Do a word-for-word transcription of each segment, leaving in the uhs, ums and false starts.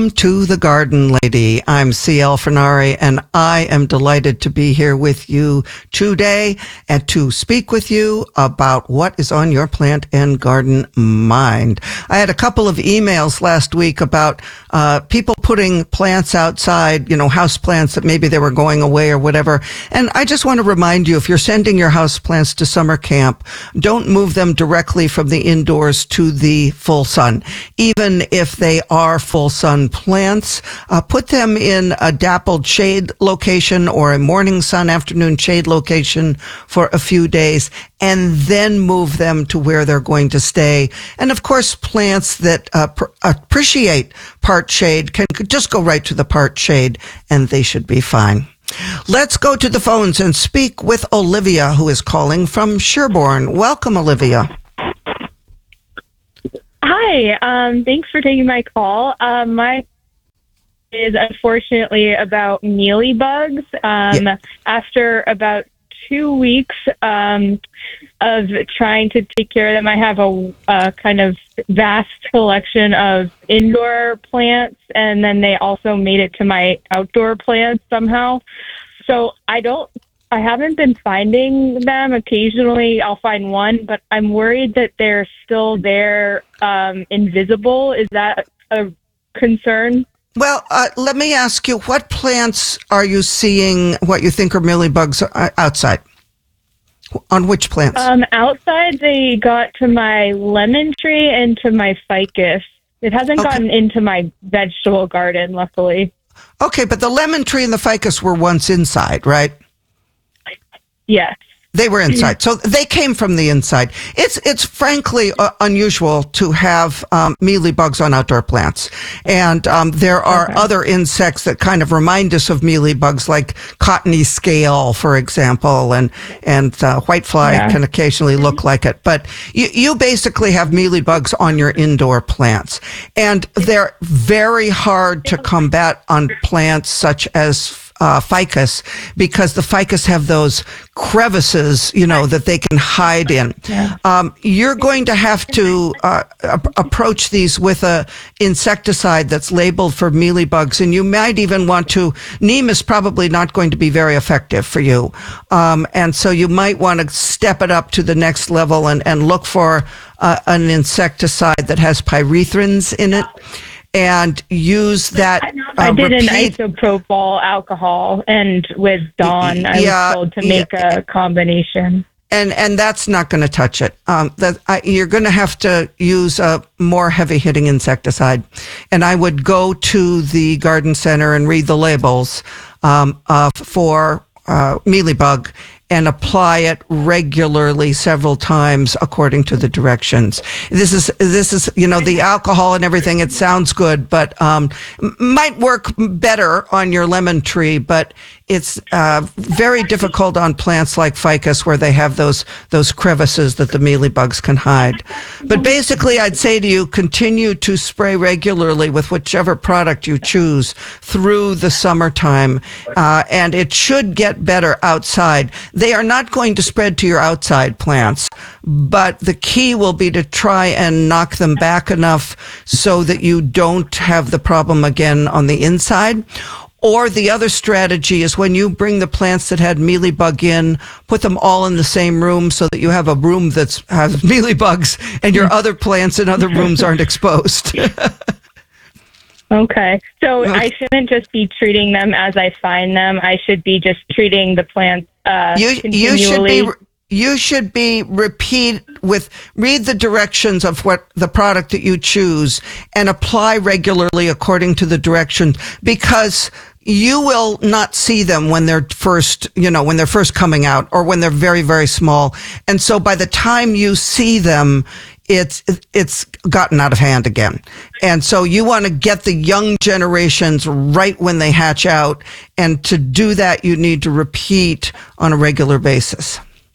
To the Garden Lady. I'm C L Fernari, and I am delighted to be here with you today and to speak with you about what is on your plant and garden mind. I had a couple of emails last week about uh, people putting plants outside, you know, house plants that maybe they were going away or whatever. And I just want to remind you, if you're sending your house plants to summer camp, don't move them directly from the indoors to the full sun. Even if they are full sun plants, uh, put them in a dappled shade location or a morning sun, afternoon shade location for a few days, and then move them to where they're going to stay. And of course, plants that uh, pr- appreciate part shade can just go right to the part shade, and they should be fine. Let's go to the phones and speak with Olivia, who is calling from Sherborne. Welcome, Olivia. Hi, um, thanks for taking my call. Um, my is unfortunately about mealybugs. Um, yeah. After about two weeks um, of trying to take care of them, I have a, a kind of vast collection of indoor plants, and then they also made it to my outdoor plants somehow. So I don't I haven't been finding them. Occasionally I'll find one, but I'm worried that they're still there, um, invisible. Is that a concern? Well, uh, let me ask you, what plants are you seeing what you think are mealybugs outside? On which plants? Um, outside, they got to my lemon tree and to my ficus. It hasn't okay. gotten into my vegetable garden, luckily. Okay, but the lemon tree and the ficus were once inside, right? Yes. They were inside. So they came from the inside. It's, it's frankly uh, unusual to have, um, mealybugs on outdoor plants. And, um, there are okay. other insects that kind of remind us of mealybugs, like cottony scale, for example, and, and, uh, whitefly yeah. can occasionally look like it. But you, you basically have mealybugs on your indoor plants. And they're very hard to combat on plants such as Uh, ficus, because the ficus have those crevices, you know, that they can hide in. Yeah. Um, you're going to have to uh, a- approach these with a insecticide that's labeled for mealybugs, and you might even want to. Neem is probably not going to be very effective for you, um, and so you might want to step it up to the next level and and look for uh, an insecticide that has pyrethrins in it. And use that. Uh, I did repeat. an isopropyl alcohol, and with Dawn, I yeah, was told to make yeah. a combination. And and that's not going to touch it. Um, that I, you're going to have to use a more heavy hitting insecticide. And I would go to the garden center and read the labels um, uh, for uh, mealybug, and apply it regularly several times according to the directions. This is, this is, you know, the alcohol and everything, it sounds good, but, um, might work better on your lemon tree, but it's, uh, very difficult on plants like ficus where they have those, those crevices that the mealybugs can hide. But basically, I'd say to you, continue to spray regularly with whichever product you choose through the summertime, uh, and it should get better outside. They are not going to spread to your outside plants, but the key will be to try and knock them back enough so that you don't have the problem again on the inside. Or the other strategy is when you bring the plants that had mealybug in, put them all in the same room so that you have a room that has mealybugs and your other plants in other rooms aren't exposed. Okay. So okay. I shouldn't just be treating them as I find them. I should be just treating the plants uh, you, continually. You should be, you should be repeat with, read the directions of what the product that you choose and apply regularly according to the directions, because you will not see them when they're first, you know, when they're first coming out or when they're very, very small. And so by the time you see them, it's, it's gotten out of hand again. And so you want to get the young generations right when they hatch out. And to do that, you need to repeat on a regular basis.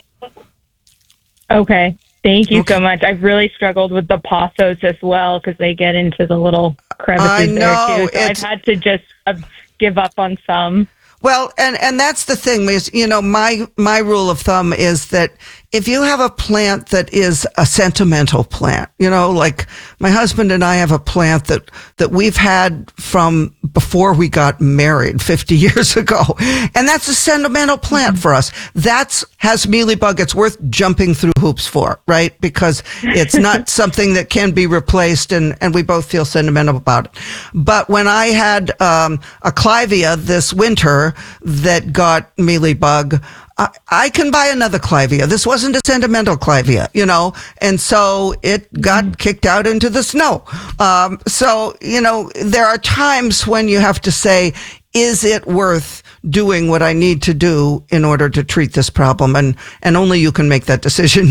Okay. Thank you okay. so much. I've really struggled with the pothos as well because they get into the little crevices I know, there too. So I've had to just uh, give up on some. Well, and, and that's the thing is, you know, my, my rule of thumb is that if you have a plant that is a sentimental plant, you know, like my husband and I have a plant that, that we've had from before we got married fifty years ago. And that's a sentimental plant for us. That's has mealybug. It's worth jumping through hoops for, right? Because it's not something that can be replaced, and, and we both feel sentimental about it. But when I had um, a clivia this winter that got mealybug, I, I can buy another clivia. This wasn't a sentimental clivia, you know, and so it got mm-hmm. kicked out into the snow. Um, so, you know, there are times when you have to say, is it worth doing what I need to do in order to treat this problem? And, and only you can make that decision.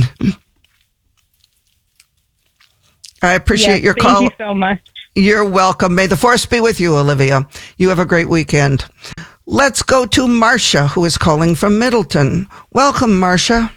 I appreciate yes, your thank call. Thank you so much. You're welcome. May the force be with you, Olivia. You have a great weekend. Let's go to Marcia, who is calling from Middleton. Welcome, Marcia.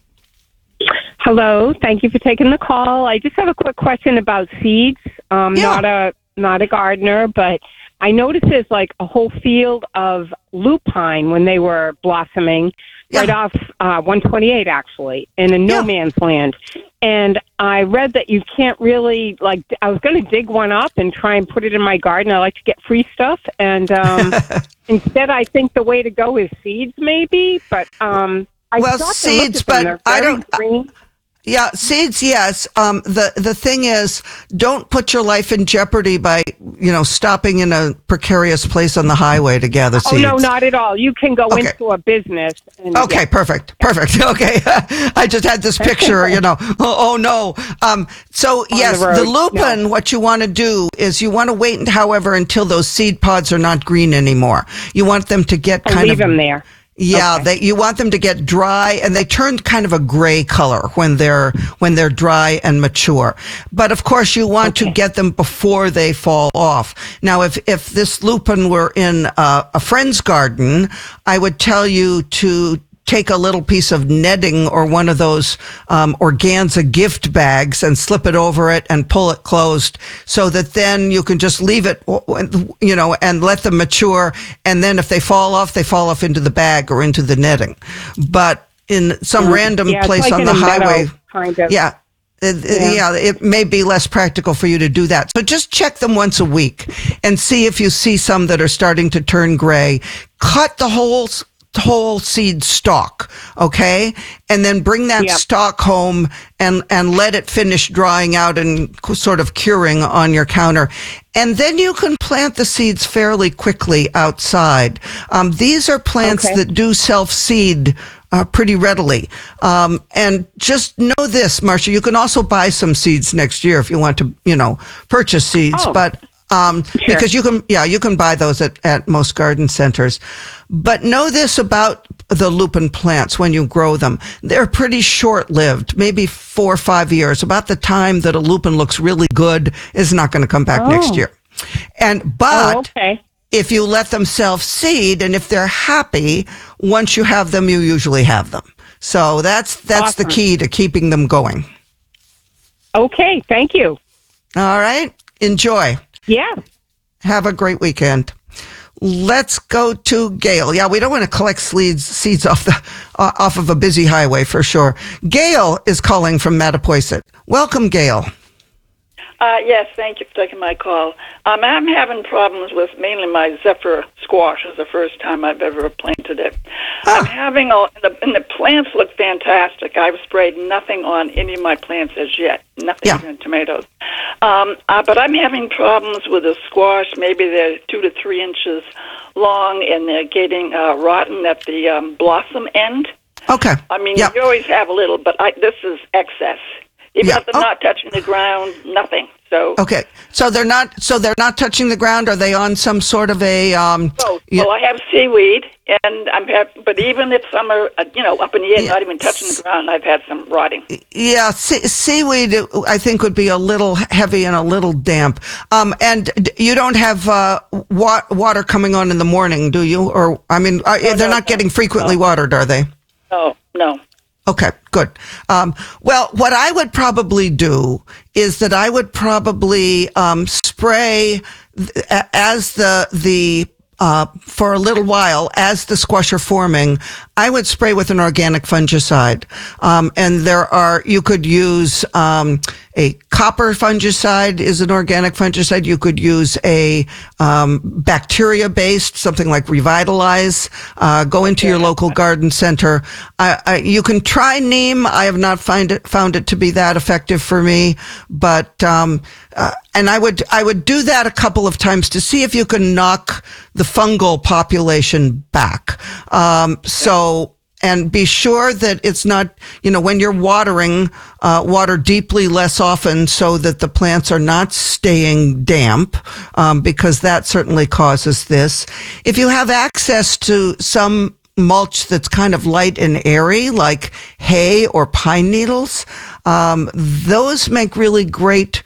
Hello. Thank you for taking the call. I just have a quick question about seeds. Um, Yeah. Not a not a gardener, but I noticed there's like a whole field of lupine when they were blossoming, Yeah. right off uh, one twenty-eight, actually, in a no Yeah. man's land. And I read that you can't really, like, I was going to dig one up and try and put it in my garden. I like to get free stuff. And um, instead, I think the way to go is seeds, maybe. But um, I Well, thought seeds, them. but They're I very don't- green. Yeah, seeds, yes. Um, the, the thing is, don't put your life in jeopardy by, you know, stopping in a precarious place on the highway to gather Oh, seeds. no, not at all. You can go Okay. into a business. And, Okay, yeah. perfect, perfect. Okay, I just had this picture, you know. Oh, oh no. Um, so yes, the the, road, lupin. no. What you want to do is you want to wait, however, until those seed pods are not green anymore. You want them to get I'll kind leave of them there. Yeah, Okay. they, you want them to get dry, and they turn kind of a gray color when they're when they're dry and mature. But of course, you want Okay. to get them before they fall off. Now, if if this lupin were in uh, a friend's garden, I would tell you to take a little piece of netting or one of those um, organza gift bags and slip it over it and pull it closed, so that then you can just leave it, you know, and let them mature. And then if they fall off, they fall off into the bag or into the netting. But in some Mm, random yeah, it's place like on in the a meadow, highway, kind of. yeah. It, Yeah. yeah, it may be less practical for you to do that. So just check them once a week and see if you see some that are starting to turn gray. Cut the whole whole seed stalk, okay? And then bring that Yep. stalk home and, and let it finish drying out and sort of curing on your counter. And then you can plant the seeds fairly quickly outside. Um, these are plants Okay. that do self-seed uh, pretty readily. Um, and just know this, Marcia, you can also buy some seeds next year if you want to, you know, purchase seeds. Oh. But Um, Sure. because you can, yeah, you can buy those at, at most garden centers. But know this about the lupin plants when you grow them. They're pretty short lived, maybe four or five years. About the time that a lupin looks really good is not going to come back Oh. next year. And, but Oh, okay. if you let them self seed and if they're happy, once you have them, you usually have them. So that's, that's the Awesome. key to keeping them going. Okay, thank you. All right. Enjoy. Yeah. Have a great weekend. Let's go to Gail. Yeah, we don't want to collect seeds seeds off the uh, off of a busy highway for sure. Gail is calling from Mattapoisett. Welcome, Gail. Uh, yes, thank you for taking my call. Um, I'm having problems with mainly my Zephyr squash. It's the first time I've ever planted it. Ah. I'm having, a, and, the, and the plants look fantastic. I've sprayed nothing on any of my plants as yet, nothing Yeah. in tomatoes. Um, uh, but I'm having problems with the squash. Maybe they're two to three inches long, and they're getting uh, rotten at the um, blossom end. Okay. I mean, Yeah. you always have a little, but I, this is excess. Even Yeah. if they're Oh. not touching the ground, nothing. So, Okay. So they're not. So they're not touching the ground. Are they on some sort of a? Um, so yeah. well, I have seaweed, and I'm have, but even if some are, uh, you know, up in the air, Yeah. not even touching the ground, I've had some rotting. Yeah, se- seaweed, I think, would be a little heavy and a little damp. Um, and d- you don't have uh, wa- water coming on in the morning, do you? Or I mean, are, No, they're no, not no, getting frequently no. watered, are they? No, no. Okay, good. Um, well, what I would probably do is that I would probably um, spray th- as the the uh, for a little while as the squash are forming, I would spray with an organic fungicide. Um, and there are, you could use, um, a copper fungicide is an organic fungicide. You could use a, um, bacteria based, something like Revitalize, uh, go into your local garden center. I, I, you can try neem. I have not find it, found it to be that effective for me, but, um, uh, and I would, I would do that a couple of times to see if you can knock the fungal population back. Um, so, and be sure that it's not, you know, when you're watering, uh, water deeply less often so that the plants are not staying damp, um, because that certainly causes this. If you have access to some mulch that's kind of light and airy, like hay or pine needles, um, those make really great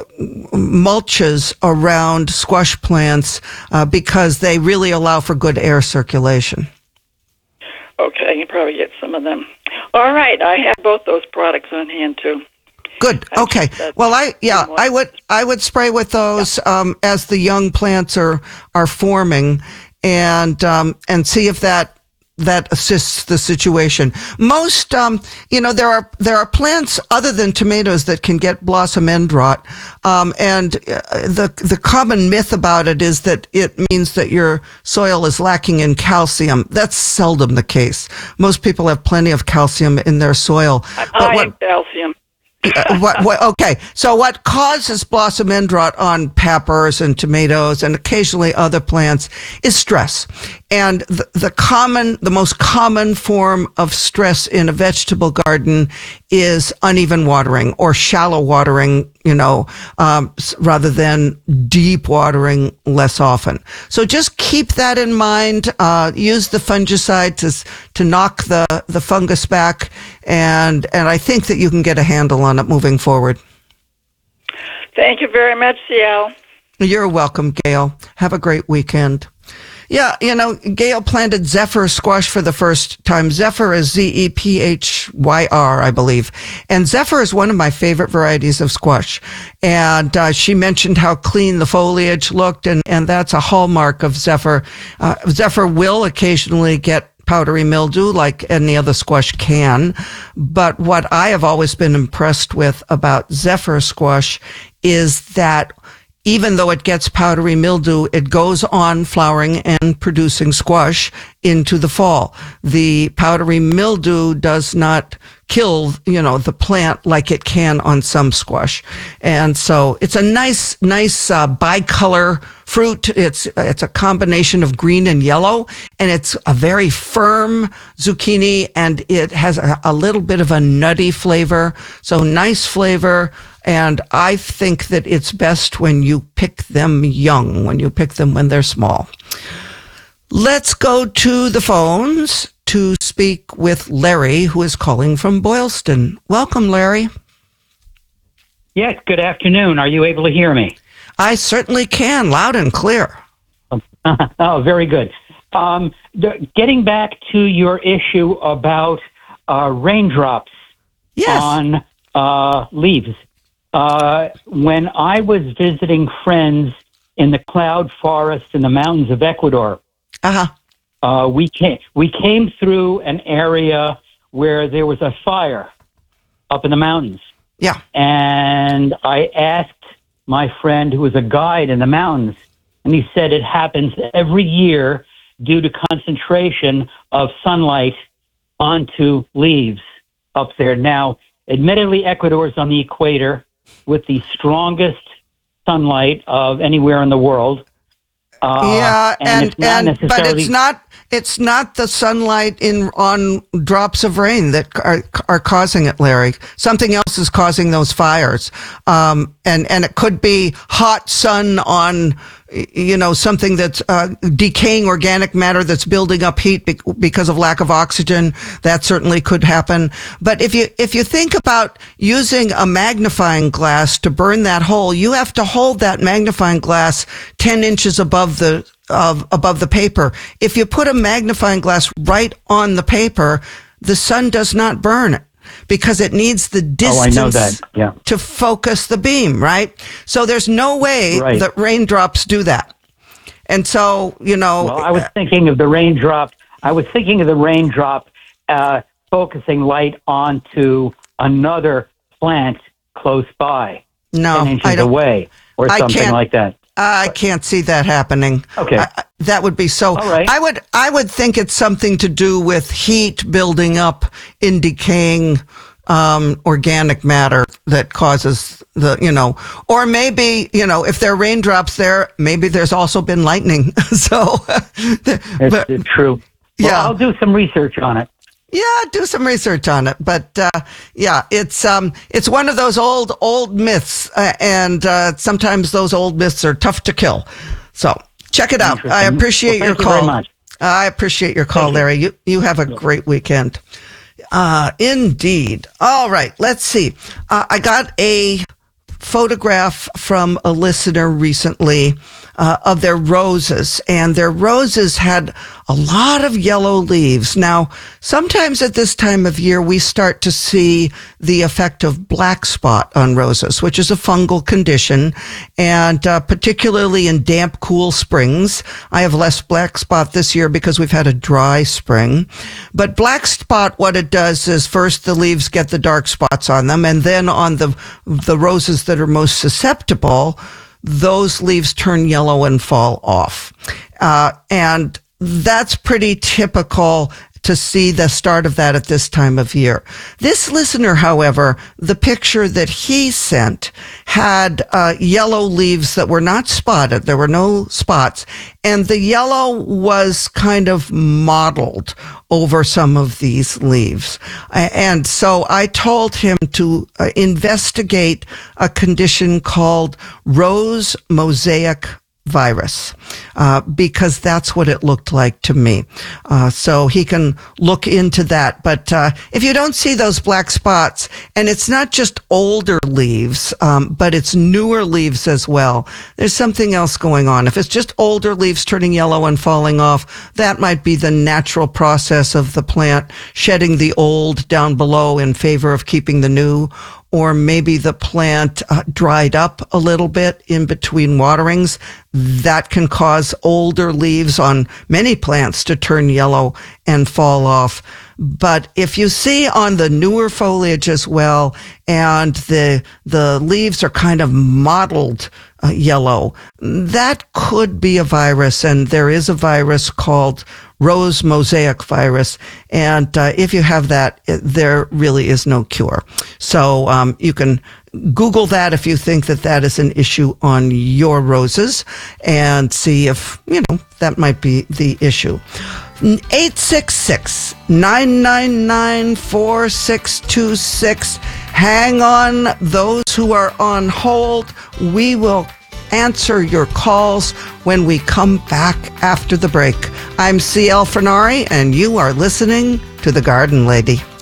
mulches around squash plants uh, because they really allow for good air circulation. Okay, I can probably get some of them. All right, I have both those products on hand too. Good. Okay. Well, I yeah, I would I would spray with those um, as the young plants are are forming, and um, and see if that that assists the situation. Most, um, you know, there are there are plants other than tomatoes that can get blossom end rot, um, and uh, the the common myth about it is that it means that your soil is lacking in calcium. That's seldom the case. Most people have plenty of calcium in their soil. High in calcium. Uh, what, what, okay, so what causes blossom end rot on peppers and tomatoes and occasionally other plants is stress. And the, the common, the most common form of stress in a vegetable garden is uneven watering or shallow watering, you know, um, rather than deep watering less often. So just keep that in mind. Uh, use the fungicide to to knock the the fungus back, and and I think that you can get a handle on it moving forward. Thank you very much, Ciel. You're welcome, Gail. Have a great weekend. Yeah, you know, Gail planted Zephyr squash for the first time. Zephyr is Z E P H Y R, I believe. And Zephyr is one of my favorite varieties of squash. And uh, she mentioned how clean the foliage looked, and, and that's a hallmark of Zephyr. Uh, Zephyr will occasionally get powdery mildew like any other squash can. But what I have always been impressed with about Zephyr squash is that even though it gets powdery mildew, it goes on flowering and producing squash into the fall. The powdery mildew does not kill, you know, the plant like it can on some squash. And so it's a nice, nice, uh, bicolor fruit. It's, it's a combination of green and yellow, and it's a very firm zucchini, and it has a, a little bit of a nutty flavor. So nice flavor. And I think that it's best when you pick them young, when you pick them when they're small. Let's go to the phones to speak with Larry, who is calling from Boylston. Welcome, Larry. Yes, good afternoon. Are you able to hear me? I certainly can, loud and clear. Oh, very good. Um, the, getting back to your issue about uh, raindrops yes. on uh, leaves. Uh, when I was visiting friends in the cloud forest in the mountains of Ecuador, uh-huh. uh, we came we came through an area where there was a fire up in the mountains. Yeah. And I asked my friend who was a guide in the mountains, and he said it happens every year due to concentration of sunlight onto leaves up there. Now, admittedly, Ecuador is on the equator with the strongest sunlight of anywhere in the world. Uh, yeah, and, and, it's not and but it's not it's not the sunlight in on drops of rain that are are causing it, Larry. Something else is causing those fires, um, and and it could be hot sun on, you know, something that's uh, decaying organic matter that's building up heat be- because of lack of oxygen. That certainly could happen. But if you if you think about using a magnifying glass to burn that hole, you have to hold that magnifying glass ten inches above the of above the paper. If you put a magnifying glass right on the paper, the sun does not burn it, because it needs the distance oh, I know that. Yeah. to focus the beam, right? So there's no way right. that raindrops do that. And so, you know, Well, I was thinking of the raindrop. I was thinking of the raindrop uh, focusing light onto another plant close by, no, ten inches I don't. away, or I something can't- like that. I can't see that happening. Okay. I- that would be so. All right. I would. I would think it's something to do with heat building up in decaying um, organic matter that causes the, you know, or maybe, you know, if there are raindrops there, maybe there's also been lightning. so, It's, but, it's true. Well, yeah. I'll do some research on it. yeah, do some research on it. But uh, yeah, it's um, it's one of those old old myths, uh, and uh, sometimes those old myths are tough to kill. So check it out. I Interesting. appreciate Well, your thank you call. very much. I appreciate your call, Thank you. Larry. You you have a great weekend. Uh, indeed. All right. Let's see. Uh, I got a photograph from a listener recently uh, of their roses, and their roses had a lot of yellow leaves. Now, sometimes at this time of year, we start to see the effect of black spot on roses, which is a fungal condition, and uh, particularly in damp, cool springs. I have less black spot this year because we've had a dry spring. But black spot, what it does is first the leaves get the dark spots on them, and then on the the roses that are most susceptible, those leaves turn yellow and fall off. Uh, and that's pretty typical to see the start of that at this time of year. This listener, however, the picture that he sent had uh, yellow leaves that were not spotted. There were no spots. And the yellow was kind of mottled over some of these leaves. And so I told him to uh, investigate a condition called rose mosaic virus, uh, because that's what it looked like to me. Uh, so he can look into that. But uh, if you don't see those black spots, and it's not just older leaves, um, but it's newer leaves as well, there's something else going on. If it's just older leaves turning yellow and falling off, that might be the natural process of the plant shedding the old down below in favor of keeping the new. Or maybe the plant uh, dried up a little bit in between waterings. That can cause older leaves on many plants to turn yellow and fall off. But if you see on the newer foliage as well, and the the leaves are kind of mottled uh, yellow, that could be a virus. And there is a virus called rose mosaic virus. And uh, if you have that, it, there really is no cure. So um, you can Google that if you think that that is an issue on your roses, and see if, you know, that might be the issue. eight six six, nine nine nine, four six two six. Hang on, those who are on hold. We will answer your calls when we come back after the break. I'm C L Fernari, and you are listening to The Garden Lady.